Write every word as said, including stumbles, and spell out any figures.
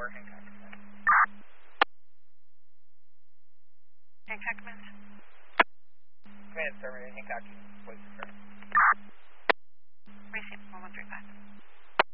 four, Hancock. Hancock command. Command server, Hancock, voice confirmed.